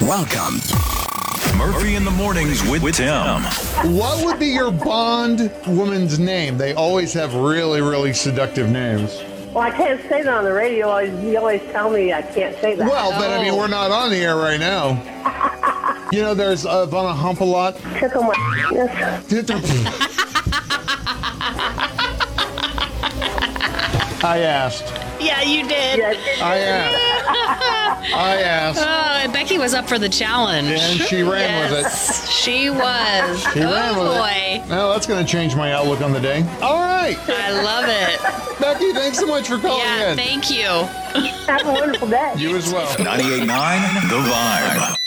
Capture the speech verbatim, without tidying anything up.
Welcome. Murphy in the Mornings with, with Tim. What would be your Bond woman's name? They always have really, really seductive names. Well, I can't say that on the radio. You always tell me I can't say that. Well, but I mean, we're not on the air right now. You know, there's uh, Vanna Hump a lot. Tickle my penis. I asked. Yeah, you did. Yes. I asked. I asked. Oh, and Becky was up for the challenge. And she ran yes, with it. She was. She oh, ran with boy. it. Well, that's going to change my outlook on the day. All right. I love it. Becky, thanks so much for calling Yeah, in. thank you. Have a wonderful day. You as well. ninety-eight point nine The Vibe.